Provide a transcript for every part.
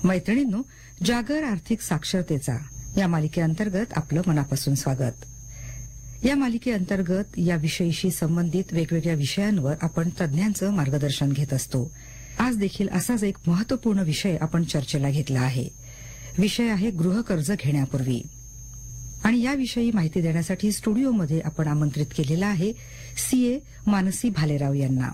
मैत्रिणींनो, जागर आर्थिक साक्षरतेचा या मालिकेअंतर्गत आपलं मनापासून स्वागत. या मालिकेअंतर्गत या विषयीशी संबंधित वेगवेगळ्या विषयांवर आपण तज्ञांचं मार्गदर्शन घेत असतो. आज देखील असाच एक महत्वपूर्ण विषय आपण चर्चेला घेतला आहे. विषय आहे गृहकर्ज घेण्यापूर्वी. आणि याविषयी माहिती देण्यासाठी स्टुडिओमध्ये आपण आमंत्रित केलेला आहे सीए मानसी भालेराव यांना.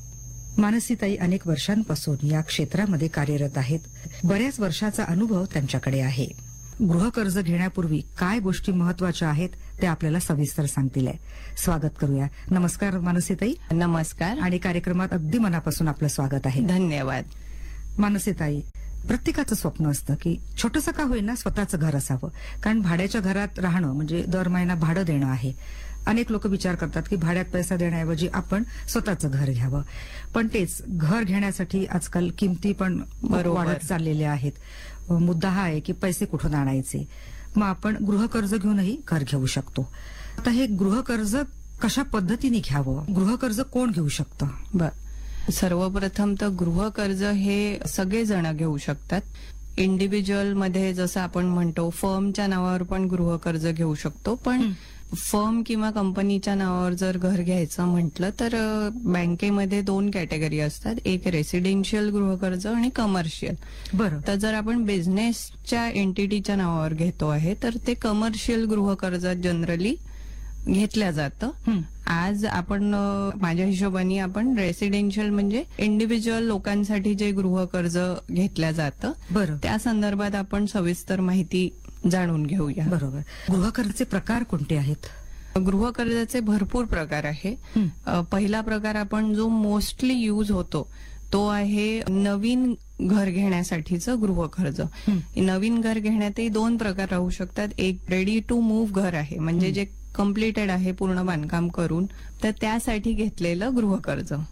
मानसीताई अनेक वर्षांपासून या क्षेत्रामध्ये कार्यरत आहेत. बऱ्याच वर्षाचा अनुभव त्यांच्याकडे आहे. गृहकर्ज घेण्यापूर्वी काय गोष्टी महत्वाच्या आहेत ते आपल्याला सविस्तर सांगतील. स्वागत करूया. नमस्कार मानसीताई. नमस्कार. आणि कार्यक्रमात अगदी मनापासून आपलं स्वागत आहे. धन्यवाद. मानसीताई, प्रत्येकाचं स्वप्न असतं की छोटंसं का होईना स्वतःचं घर असावं, कारण भाड्याच्या घरात राहणं म्हणजे दर महिना भाडं देणं आहे. अनेक लोक विचार करतात की भाड्यात पैसा देण्याऐवजी आपण स्वतःचं घर घ्यावं. पण तेच घर घेण्यासाठी आजकाल किमती पण वाढत चाललेल्या आहेत. मुद्दा हा आहे की पैसे कुठून आणायचे. मग आपण गृहकर्ज घेऊनही घर घेऊ शकतो. आता हे गृहकर्ज कशा पद्धतीने घ्यावं, गृहकर्ज कोण घेऊ शकतं? सर्वप्रथम तर गृहकर्ज हे सगळेजण घेऊ शकतात. इंडिव्हिज्युअल मध्ये जसं आपण म्हणतो फर्मच्या नावावर पण गृहकर्ज घेऊ शकतो. पण फर्म किंवा कंपनीच्या नावावर जर घर घ्यायचं म्हटलं तर बँकेमध्ये 2 कॅटेगरी असतात. एक रेसिडेन्शियल गृहकर्ज आणि कमर्शियल. बरं. तर जर आपण बिझनेसच्या एंटिटीच्या नावावर घेतो आहे तर ते कमर्शियल गृहकर्ज जनरली घेतल्या जातं. आज आपण माझ्या हिशोबाने आपण रेसिडेन्शियल म्हणजे इंडिव्हिज्युअल लोकांसाठी जे गृहकर्ज घेतल्या जातं बरं, त्या संदर्भात आपण सविस्तर माहिती जाणून घेऊया. बरोबर. गृहकर्जाचे प्रकार कोणते आहेत? गृहकर्जाचे भरपूर प्रकार आहे. पहिला प्रकार आपण जो मोस्टली यूज होतो तो आहे नवीन घर घेण्यासाठीचं गृहकर्ज. नवीन घर घेण्यातही 2 प्रकार राहू शकतात. एक रेडी टू मूव्ह घर आहे, म्हणजे जे कम्प्लिटेड आहे पूर्ण बांधकाम करून, तर त्यासाठी घेतलेलं गृहकर्ज.